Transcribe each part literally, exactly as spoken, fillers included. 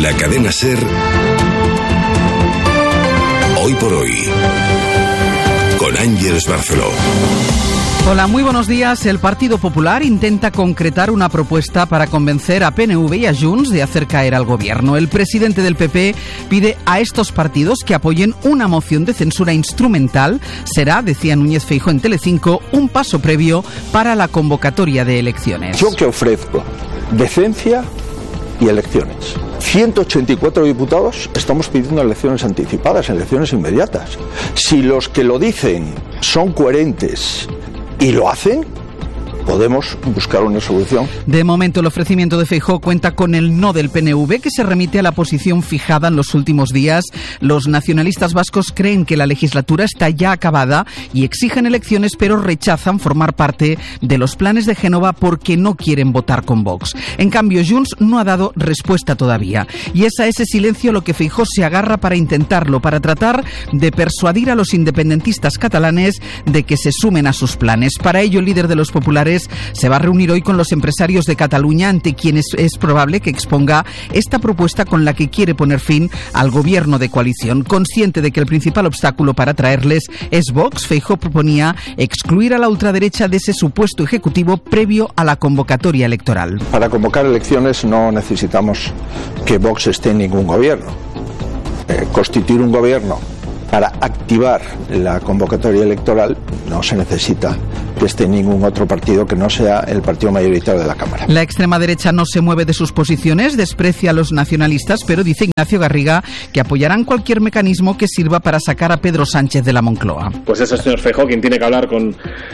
La cadena SER, hoy por hoy, con Ángeles Barceló. Hola, muy buenos días. El Partido Popular intenta concretar una propuesta para convencer a P N V y a Junts de hacer caer al gobierno. El presidente del P P pide a estos partidos que apoyen una moción de censura instrumental. Será, decía Núñez Feijóo en Telecinco, un paso previo para la convocatoria de elecciones. Yo que ofrezco decencia y elecciones. ciento ochenta y cuatro diputados estamos pidiendo elecciones anticipadas, elecciones inmediatas. Si los que lo dicen son coherentes y lo hacen, podemos buscar una solución. De momento, el ofrecimiento de Feijóo cuenta con el no del P N V, que se remite a la posición fijada en los últimos días. Los nacionalistas vascos creen que la legislatura está ya acabada y exigen elecciones, pero rechazan formar parte de los planes de Génova porque no quieren votar con Vox. En cambio, Junts no ha dado respuesta todavía. Y es a ese silencio lo que Feijóo se agarra para intentarlo, para tratar de persuadir a los independentistas catalanes de que se sumen a sus planes. Para ello, el líder de los populares se va a reunir hoy con los empresarios de Cataluña, ante quienes es probable que exponga esta propuesta con la que quiere poner fin al gobierno de coalición. Consciente de que el principal obstáculo para traerles es Vox, Feijóo proponía excluir a la ultraderecha de ese supuesto ejecutivo previo a la convocatoria electoral. Para convocar elecciones no necesitamos que Vox esté en ningún gobierno. Eh, constituir un gobierno para activar la convocatoria electoral no se necesita que esté ningún otro partido que no sea el partido mayoritario de la Cámara. La extrema derecha no se mueve de sus posiciones, desprecia a los nacionalistas, pero dice Ignacio Garriga que apoyarán cualquier mecanismo que sirva para sacar a Pedro Sánchez de la Moncloa. Pues es el señor Feijóo quien tiene que hablar con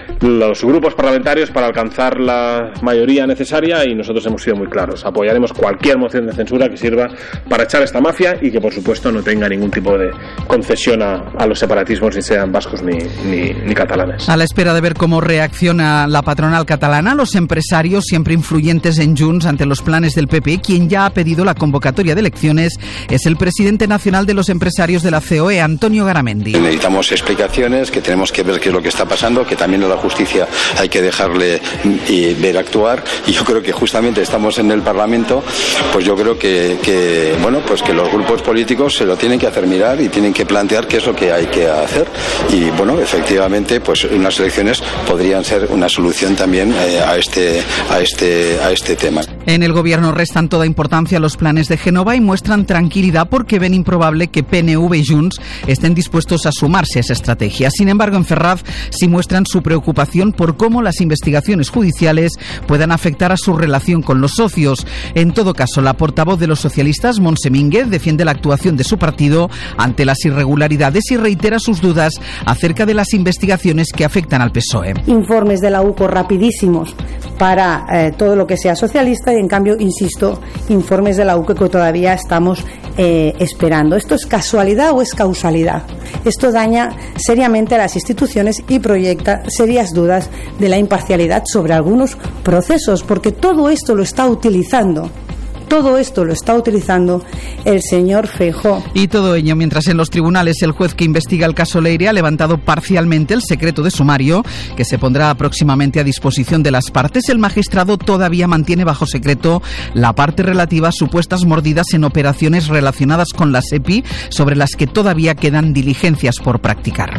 los grupos parlamentarios para alcanzar la mayoría necesaria, y nosotros hemos sido muy claros. Apoyaremos cualquier moción de censura que sirva para echar esta mafia y que, por supuesto, no tenga ningún tipo de concesión a, a los separatismos, ni sean vascos ni, ni, ni catalanes. A la espera de ver cómo reacciona la patronal catalana, los empresarios, siempre influyentes en Junts ante los planes del P P, quien ya ha pedido la convocatoria de elecciones, es el presidente nacional de los empresarios de la C O E, Antonio Garamendi. Necesitamos explicaciones, que tenemos que ver qué es lo que está pasando, que también a la justicia hay que dejarle y ver actuar, y yo creo que justamente estamos en el Parlamento, pues yo creo que, que bueno, pues que los grupos políticos se lo tienen que hacer mirar y tienen que plantear qué es lo que hay que hacer, y bueno, efectivamente, pues unas elecciones podrían ser una solución también eh, a este a este a este tema. En el gobierno restan toda importancia a los planes de Génova y muestran tranquilidad porque ven improbable que P N V y Junts estén dispuestos a sumarse a esa estrategia. Sin embargo, en Ferraz sí muestran su preocupación por cómo las investigaciones judiciales puedan afectar a su relación con los socios. En todo caso, la portavoz de los socialistas, Montse Mínguez, defiende la actuación de su partido ante las irregularidades y reitera sus dudas acerca de las investigaciones que afectan al P S O E. Informes de la U C O rapidísimos para eh, todo lo que sea socialista, y en cambio, insisto, informes de la U C O que todavía estamos eh, esperando. ¿Esto es casualidad o es causalidad? Esto daña seriamente a las instituciones y proyecta serias dudas de la imparcialidad sobre algunos procesos, porque todo esto lo está utilizando Todo esto lo está utilizando el señor Feijóo. Y todo ello mientras en los tribunales el juez que investiga el caso Leire ha levantado parcialmente el secreto de sumario, que se pondrá próximamente a disposición de las partes. El magistrado todavía mantiene bajo secreto la parte relativa a supuestas mordidas en operaciones relacionadas con la SEPI, sobre las que todavía quedan diligencias por practicar.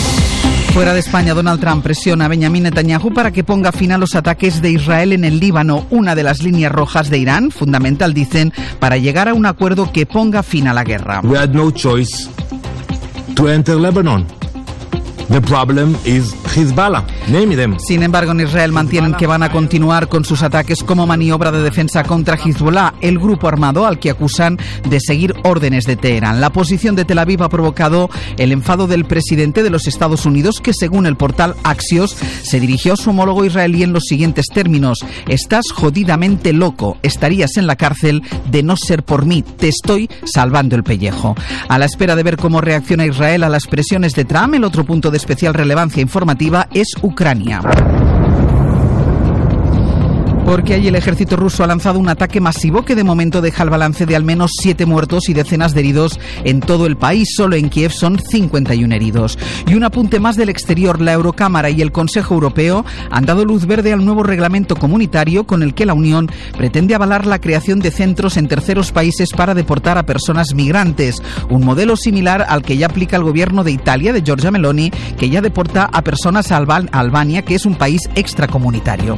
Fuera de España, Donald Trump presiona a Benjamin Netanyahu para que ponga fin a los ataques de Israel en el Líbano, una de las líneas rojas de Irán, fundamental, dicen, para llegar a un acuerdo que ponga fin a la guerra. We had no choice to enter Lebanon. The problem is Hezbollah. Name them. Sin embargo, en Israel mantienen que van a continuar con sus ataques como maniobra de defensa contra Hezbollah, el grupo armado al que acusan de seguir órdenes de Teherán. La posición de Tel Aviv ha provocado el enfado del presidente de los Estados Unidos, que según el portal Axios se dirigió a su homólogo israelí en los siguientes términos: estás jodidamente loco, estarías en la cárcel de no ser por mí, te estoy salvando el pellejo. A la espera de ver cómo reacciona Israel a las presiones de Trump, el otro punto de especial relevancia informativa es Ucrania. Porque allí el ejército ruso ha lanzado un ataque masivo que de momento deja el balance de al menos siete muertos y decenas de heridos en todo el país. Solo en Kiev son cincuenta y uno heridos. Y un apunte más del exterior. La Eurocámara y el Consejo Europeo han dado luz verde al nuevo reglamento comunitario con el que la Unión pretende avalar la creación de centros en terceros países para deportar a personas migrantes. Un modelo similar al que ya aplica el gobierno de Italia, de Giorgia Meloni, que ya deporta a personas a Alba- Albania, que es un país extracomunitario.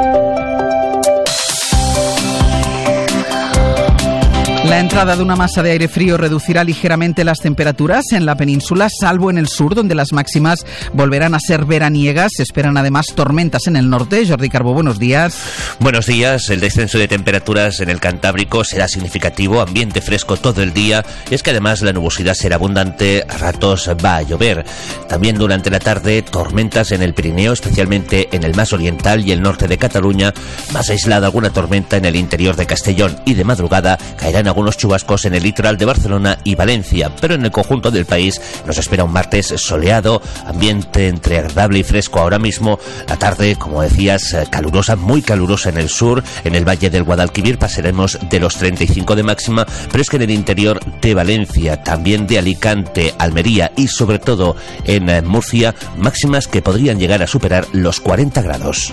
La entrada de una masa de aire frío reducirá ligeramente las temperaturas en la península, salvo en el sur, donde las máximas volverán a ser veraniegas. Se esperan además tormentas en el norte. Jordi Carbó, buenos días. Buenos días. El descenso de temperaturas en el Cantábrico será significativo, ambiente fresco todo el día, y es que además la nubosidad será abundante, a ratos va a llover. También durante la tarde, tormentas en el Pirineo, especialmente en el más oriental y el norte de Cataluña, más aislada alguna tormenta en el interior de Castellón, y de madrugada caerán algunos chubascos en el litoral de Barcelona y Valencia, pero en el conjunto del país nos espera un martes soleado, ambiente entre agradable y fresco ahora mismo. La tarde, como decías, calurosa, muy calurosa en el sur, en el valle del Guadalquivir pasaremos de los treinta y cinco de máxima, pero es que en el interior de Valencia, también de Alicante, Almería y sobre todo en Murcia, máximas que podrían llegar a superar los cuarenta grados.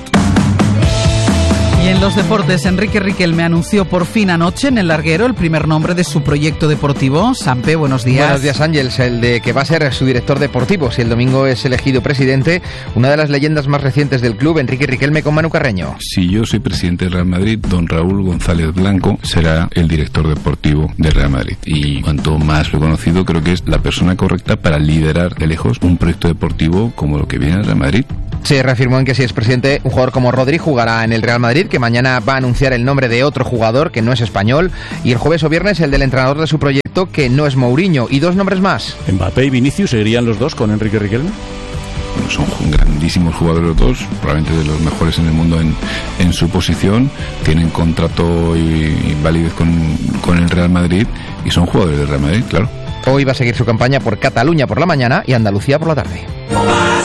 Y en los deportes, Enrique Riquelme anunció por fin anoche en el larguero el primer nombre de su proyecto deportivo. Sampe, buenos días. Buenos días, Ángels. El de que va a ser su director deportivo si el domingo es elegido presidente. Una de las leyendas más recientes del club, Enrique Riquelme con Manu Carreño. Si yo soy presidente del Real Madrid, don Raúl González Blanco será el director deportivo del Real Madrid. Y cuanto más lo he conocido, creo que es la persona correcta para liderar de lejos un proyecto deportivo como lo que viene al Real Madrid. Se reafirmó en que si es presidente, un jugador como Rodri jugará en el Real Madrid, que mañana va a anunciar el nombre de otro jugador que no es español, y el jueves o viernes el del entrenador de su proyecto, que no es Mourinho, y dos nombres más. Mbappé y Vinicius seguirían los dos con Enrique Riquelme. Bueno, son grandísimos jugadores los dos, probablemente de los mejores en el mundo en, en su posición, tienen contrato y, y validez con, con el Real Madrid y son jugadores del Real Madrid, claro. Hoy va a seguir su campaña por Cataluña por la mañana y Andalucía por la tarde.